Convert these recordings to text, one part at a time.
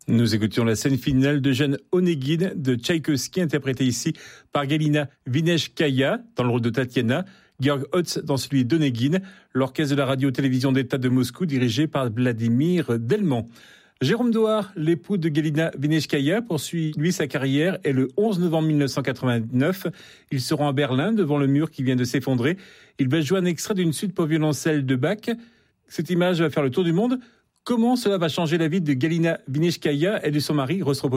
Nous écoutions la scène finale de Jeanne Onegin de Tchaïkovski, interprétée ici par Galina Vineshkaya dans le rôle de Tatiana, Georg Hotz dans celui d'Onegin, l'orchestre de la radio-télévision d'État de Moscou dirigé par Vladimir Delman. Jérôme Doar, l'époux de Galina Vineshkaya, poursuit lui sa carrière et le 11 novembre 1989, il se rend à Berlin devant le mur qui vient de s'effondrer. Il va jouer un extrait d'une suite pour violoncelle de Bach. Cette image va faire le tour du monde. Comment cela va changer la vie de Galina Vineshkaya et de son mari Rostropovitch ?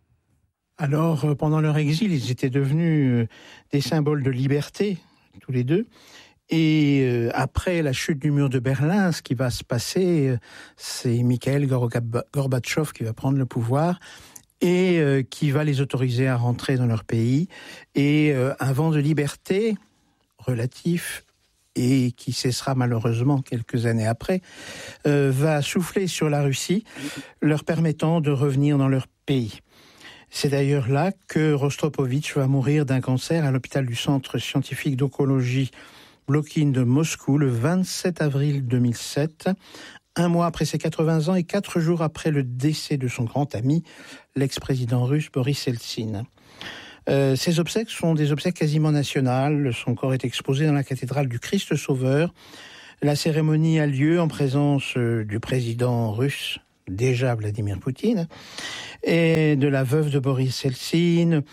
Alors, pendant leur exil, ils étaient devenus des symboles de liberté, tous les deux. Et après la chute du mur de Berlin, ce qui va se passer, c'est Mikhail Gorbatchev qui va prendre le pouvoir et qui va les autoriser à rentrer dans leur pays. Et un vent de liberté relatif et qui cessera malheureusement quelques années après, va souffler sur la Russie, leur permettant de revenir dans leur pays. C'est d'ailleurs là que Rostropovitch va mourir d'un cancer à l'hôpital du Centre scientifique d'oncologie Blokhin de Moscou le 27 avril 2007, un mois après ses 80 ans et 4 jours après le décès de son grand ami, l'ex-président russe Boris Eltsine. Ces obsèques sont des obsèques quasiment nationales. Son corps est exposé dans la cathédrale du Christ Sauveur. La cérémonie a lieu en présence du président russe, déjà Vladimir Poutine, et de la veuve de Boris Eltsine,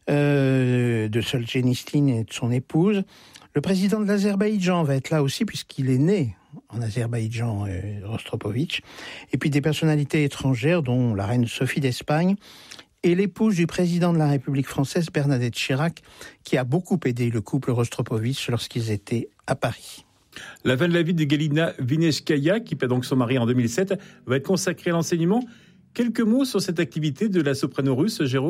de Solzhenitsyn et de son épouse. Le président de l'Azerbaïdjan va être là aussi puisqu'il est né en Azerbaïdjan, Rostropovitch. Et puis des personnalités étrangères dont la reine Sophie d'Espagne et l'épouse du président de la République française, Bernadette Chirac, qui a beaucoup aidé le couple Rostropovitch lorsqu'ils étaient à Paris. La fin de la vie de Galina Vineshkaya, qui perd donc son mari en 2007, va être consacrée à l'enseignement. Quelques mots sur cette activité de la soprano russe, Jérôme ?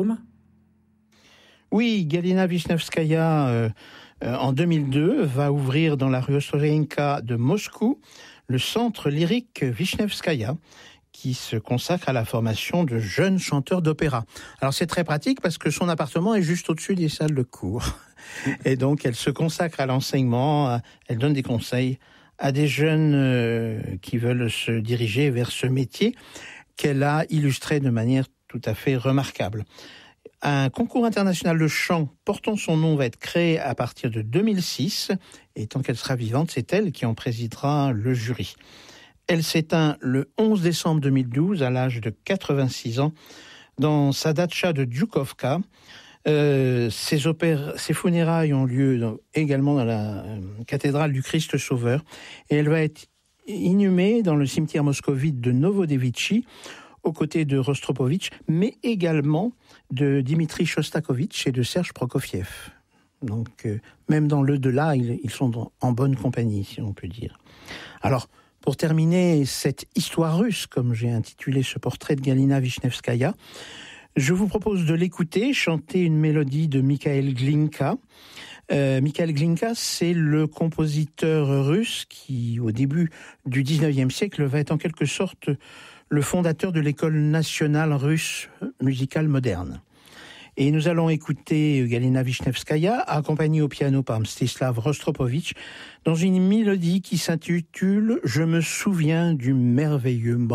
Oui, Galina Vineshkaya, en 2002, va ouvrir dans la rue Ostrolenka de Moscou le centre lyrique Vishnevskaya, qui se consacre à la formation de jeunes chanteurs d'opéra. Alors c'est très pratique parce que son appartement est juste au-dessus des salles de cours. Et donc elle se consacre à l'enseignement, elle donne des conseils à des jeunes qui veulent se diriger vers ce métier qu'elle a illustré de manière tout à fait remarquable. Un concours international de chant portant son nom va être créé à partir de 2006. Et tant qu'elle sera vivante, c'est elle qui en présidera le jury. Elle s'éteint le 11 décembre 2012 à l'âge de 86 ans dans sa datcha de Djoukovka. Ses funérailles ont lieu également dans la cathédrale du Christ Sauveur. Et elle va être inhumée dans le cimetière moscovite de Novodevitchi aux côtés de Rostropovitch, mais également de Dimitri Shostakovich et de Serge Prokofiev. Donc, même dans l'au-delà, ils sont en bonne compagnie, si on peut dire. Alors, pour terminer cette histoire russe, comme j'ai intitulé ce portrait de Galina Vishnevskaya, je vous propose de l'écouter chanter une mélodie de Mikhail Glinka. Mikhail Glinka, c'est le compositeur russe qui, au début du 19e siècle, va être en quelque sorte le fondateur de l'école nationale russe musicale moderne. Et nous allons écouter Galina Vishnevskaya, accompagnée au piano par Mstislav Rostropovitch, dans une mélodie qui s'intitule « Je me souviens du merveilleux moment ».